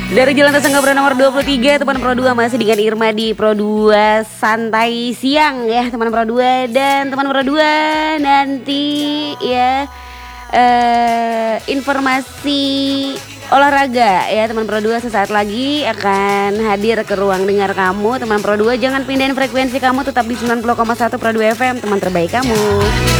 Dari Jalan Tasangka nomor 23, teman Pro 2 masih dengan Irma di Pro 2 Santai Siang ya teman Pro 2. Dan teman Pro 2 nanti ya informasi olahraga ya teman Pro 2 sesaat lagi akan hadir ke ruang dengar kamu. Teman Pro 2 jangan pindahin frekuensi kamu, tetap di 90,1 Pro 2 FM, teman terbaik kamu.